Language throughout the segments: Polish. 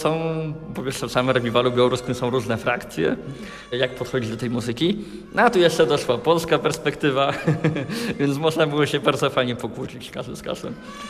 są, bo wiesz, w samym rewiwalu białoruskim są różne frakcje, jak podchodzić do tej muzyki. No a tu jeszcze doszła polska perspektywa, więc można było się bardzo fajnie pokłócić każdy z każdym.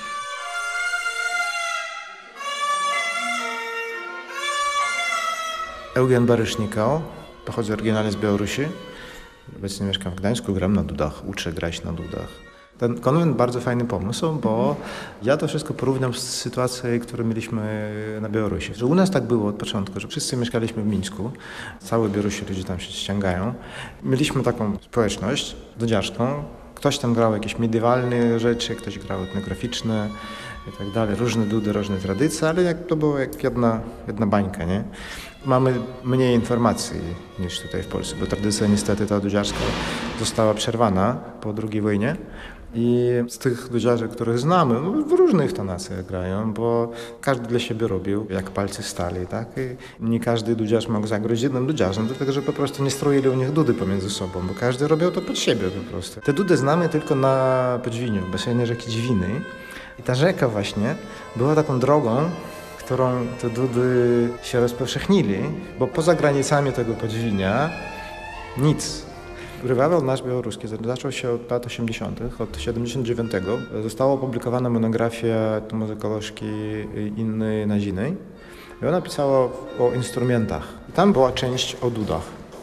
Eugen Barysznikał, pochodzę oryginalnie z Białorusi. Obecnie mieszkam w Gdańsku, gram na dudach, uczę grać na dudach. Ten konwent bardzo fajny pomysł, bo ja to wszystko porównam z sytuacją, którą mieliśmy na Białorusi. Że u nas tak było od początku, że wszyscy mieszkaliśmy w Mińsku, całe Białorusi ludzie tam się ściągają. Mieliśmy taką społeczność dudziarską, ktoś tam grał jakieś mediewalne rzeczy, ktoś grał etnograficzne i tak dalej, różne dudy, różne tradycje, ale to było jak jedna bańka, nie? Mamy mniej informacji niż tutaj w Polsce, bo tradycja niestety ta dudziarska została przerwana po II wojnie. I z tych dudziarzy, których znamy, no w różnych tonacjach grają, bo każdy dla siebie robił, jak palce stali, tak? I nie każdy dudziarz mógł zagrać jednym dudziarzem, dlatego że po prostu nie stroili u nich dudy pomiędzy sobą, bo każdy robił to pod siebie po prostu. Te dudy znamy tylko na Podźwiniu, w basenie rzeki Dźwiny. I ta rzeka właśnie była taką drogą, którą te dudy się rozpowszechnili, bo poza granicami tego Podźwinia nic. Rewal nasz białoruski zaczął się od lat 80., od 79. Została opublikowana monografia muzykolożki Inny Nazinej i ona pisała o instrumentach. I tam była część o dudach.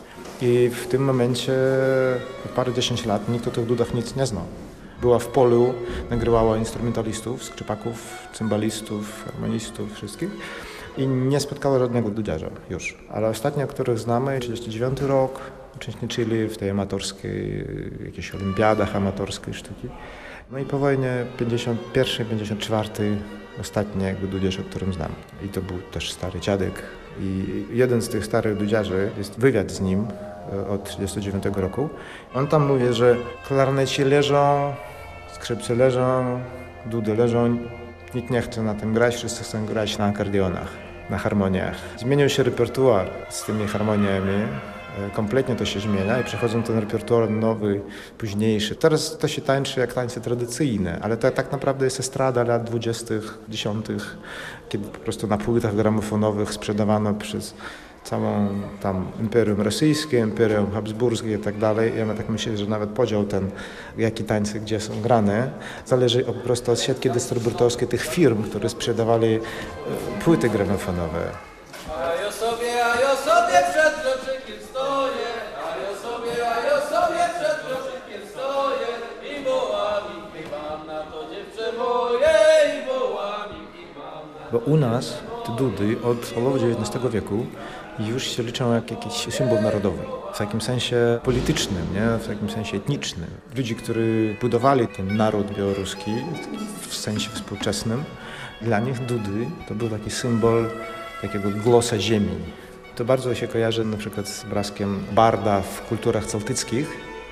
I w tym momencie parę 10 lat nikt o tych dudach nic nie znał. Była w polu, nagrywała instrumentalistów, skrzypaków, cymbalistów, harmonistów, wszystkich i nie spotkała żadnego dudziarza już. Ale ostatnie, których znamy, 39 rok, uczestniczyli w tej amatorskiej, jakichś olimpiadach amatorskiej sztuki. No i po wojnie 51, 54 ostatni dudziarz, o którym znam. I to był też stary dziadek. I jeden z tych starych dudziarzy, jest wywiad z nim od 39 roku. On tam mówi, że klarneci leżą, skrzypce leżą, dudy leżą. Nikt nie chce na tym grać, wszyscy chcą grać na akordeonach, na harmoniach. Zmienił się repertuar z tymi harmoniami. Kompletnie to się zmienia i przechodzą ten repertuar nowy, późniejszy. Teraz to się tańczy jak tańce tradycyjne, ale to tak naprawdę jest estrada lat 20., 10., kiedy po prostu na płytach gramofonowych sprzedawano przez całą tam Imperium Rosyjskie, Imperium Habsburskie i tak dalej. Ja tak myślę, że nawet podział ten, jakie tańce gdzie są grane, zależy po prostu od siatki dystrybutorskiej tych firm, które sprzedawali płyty gramofonowe. A ja sobie przed kroczykiem stoję, a ja sobie przed kroczykiem stoję i wołami mam na to dziewczę moje i wołami mam na to. Bo u nas te dudy od połowy XIX wieku już się liczą jak jakiś symbol narodowy. W takim sensie politycznym, nie? W takim sensie etnicznym. Ludzi, którzy budowali ten naród białoruski w sensie współczesnym, dla nich dudy to był taki symbol takiego głosa ziemi. To bardzo się kojarzy na przykład z obrazkiem barda w kulturach celtyckich.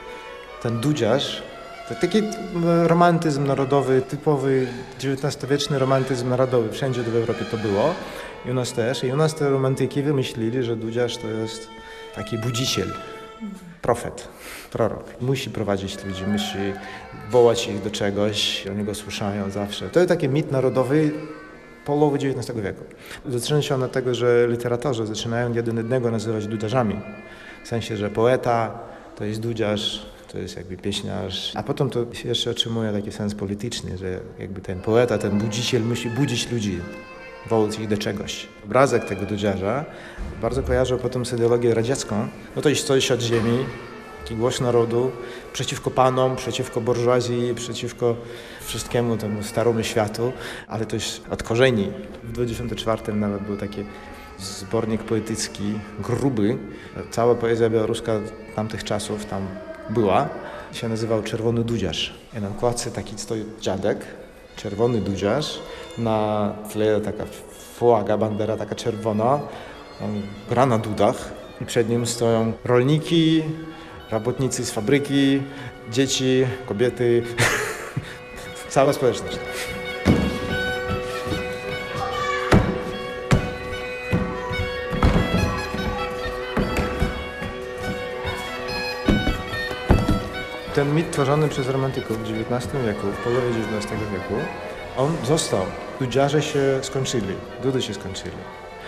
Ten dudziarz to taki romantyzm narodowy, typowy XIX-wieczny romantyzm narodowy. Wszędzie w Europie to było i u nas też. I u nas te romantyki wymyślili, że dudziarz to jest taki budziciel, profet, prorok. Musi prowadzić ludzi, musi wołać ich do czegoś, oni go słyszają zawsze. To jest taki mit narodowy połowy XIX wieku. Zaczyna się on od tego, że literatorzy zaczynają jeden jednego nazywać dudziarzami. W sensie, że poeta to jest dudziarz, to jest jakby pieśniarz. A potem to jeszcze otrzymuje taki sens polityczny, że jakby ten poeta, ten budziciel musi budzić ludzi, wołać ich do czegoś. Obrazek tego dudziarza bardzo kojarzył potem z ideologią radziecką. No to jest coś od ziemi, taki głos narodu, przeciwko panom, przeciwko burżuazji, przeciwko wszystkiemu temu staremu światu, ale to jest od korzeni. W 24 nawet był taki zbornik poetycki, gruby. Cała poezja białoruska tamtych czasów tam była. Się nazywał Czerwony Dudziarz. I na okładce taki stoi dziadek, czerwony dudziarz, na tle taka flaga, bandera taka czerwona, on gra na dudach i przed nim stoją rolniki, robotnicy z fabryki, dzieci, kobiety, cała społeczność. Ten mit tworzony przez romantyków w XIX wieku, w połowie XIX wieku, on został. Dudziarze się skończyli, dudy się skończyli.